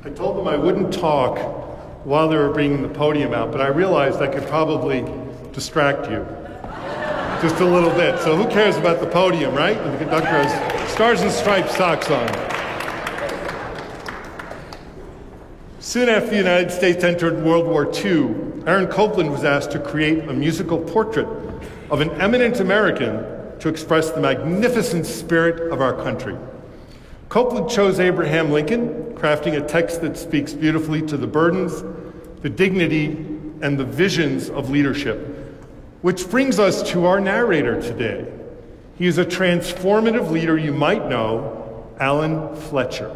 I told them I wouldn't talk while they were bringing the podium out, but I realized I could probably distract you just a little bit. So who cares about the podium, right? And the conductor has Stars and Stripes socks on. Soon after the United States entered World War II, Aaron Copland was asked to create a musical portrait of an eminent American to express the magnificent spirit of our country. Copland chose Abraham Lincoln, crafting a text that speaks beautifully to the burdens, the dignity, and the visions of leadership. Which brings us to our narrator today. He is a transformative leader you might know, Alan Fletcher.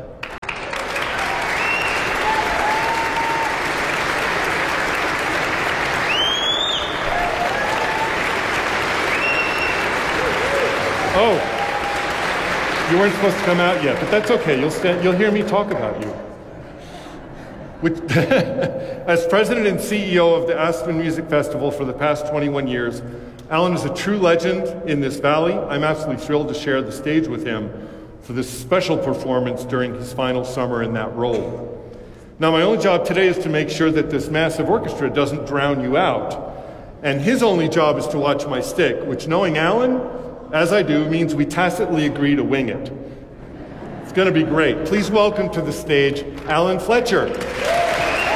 Oh. You weren't supposed to come out yet, but that's okay. You'll hear me talk about you. As president and CEO of the Aspen Music Festival for the past 21 years, Alan is a true legend in this valley. I'm absolutely thrilled to share the stage with him for this special performance during his final summer in that role. Now, my only job today is to make sure that this massive orchestra doesn't drown you out. And his only job is to watch my stick, which, knowing Alan, as I do, means we tacitly agree to wing it. It's going to be great. Please welcome to the stage, Alan Fletcher.